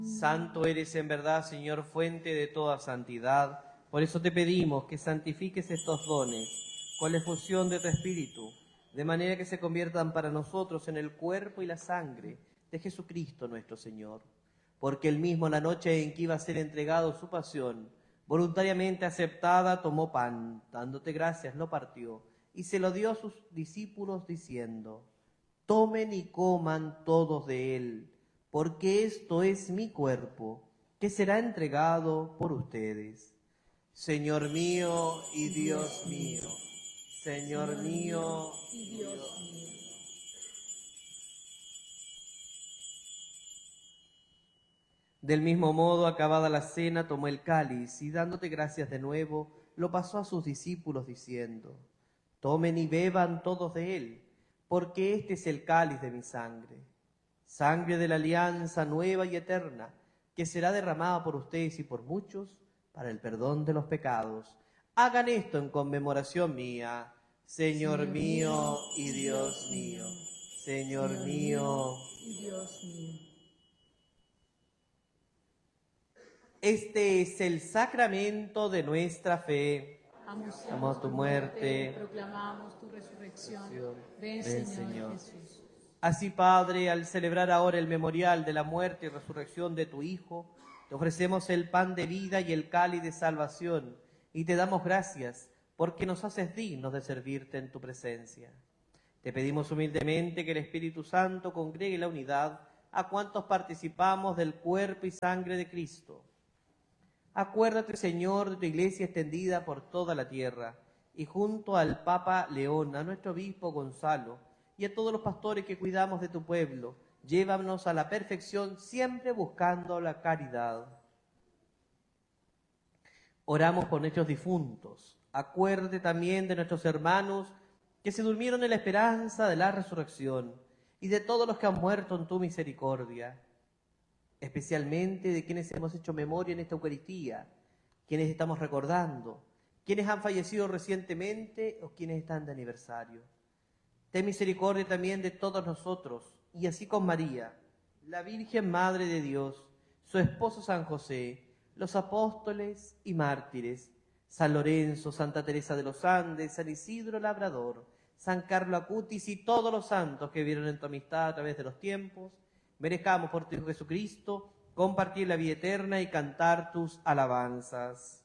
Santo eres en verdad, Señor, fuente de toda santidad. Por eso te pedimos que santifiques estos dones con la efusión de tu Espíritu, de manera que se conviertan para nosotros en el cuerpo y la sangre de Jesucristo nuestro Señor. Porque él mismo, la noche en que iba a ser entregado su pasión, voluntariamente aceptada, tomó pan, dándote gracias, lo partió y se lo dio a sus discípulos diciendo: tomen y coman todos de él, porque esto es mi cuerpo, que será entregado por ustedes. Señor mío y Dios mío, Señor mío y Dios mío. Del mismo modo, acabada la cena, tomó el cáliz y dándote gracias de nuevo, lo pasó a sus discípulos diciendo: tomen y beban todos de él, porque este es el cáliz de mi sangre, sangre de la alianza nueva y eterna, que será derramada por ustedes y por muchos para el perdón de los pecados. Hagan esto en conmemoración mía. Señor mío y Dios mío, Señor mío y Dios mío. Este es el sacramento de nuestra fe. Anunciamos tu muerte, proclamamos tu resurrección. Ven, Señor Jesús. Así, Padre, al celebrar ahora el memorial de la muerte y resurrección de tu Hijo, te ofrecemos el pan de vida y el cáliz de salvación, y te damos gracias porque nos haces dignos de servirte en tu presencia. Te pedimos humildemente que el Espíritu Santo congregue la unidad a cuantos participamos del cuerpo y sangre de Cristo. Acuérdate, Señor, de tu iglesia extendida por toda la tierra, y junto al Papa León, a nuestro obispo Gonzalo, y a todos los pastores que cuidamos de tu pueblo, llévanos a la perfección, siempre buscando la caridad. Oramos por nuestros difuntos. Acuérdate también de nuestros hermanos que se durmieron en la esperanza de la resurrección, y de todos los que han muerto en tu misericordia, especialmente de quienes hemos hecho memoria en esta Eucaristía, quienes estamos recordando, quienes han fallecido recientemente o quienes están de aniversario. Ten misericordia también de todos nosotros, y así con María, la Virgen Madre de Dios, su esposo San José, los apóstoles y mártires, San Lorenzo, Santa Teresa de los Andes, San Isidro Labrador, San Carlos Acutis y todos los santos que vieron en tu amistad a través de los tiempos, merezcamos por tu Hijo Jesucristo compartir la vida eterna y cantar tus alabanzas.